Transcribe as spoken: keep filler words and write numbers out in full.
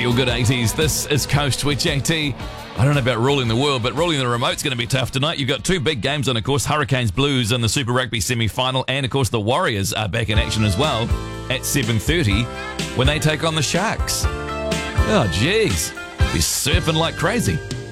Feel Good eighties. This is Coast with J T. I don't know about ruling the world, but ruling the remote's going to be tough tonight. You've got two big games on, of course, Hurricanes Blues in the Super Rugby semi-final, and, of course, the Warriors are back in action as well at seven thirty when they take on the Sharks. Oh, jeez. Be surfing like crazy.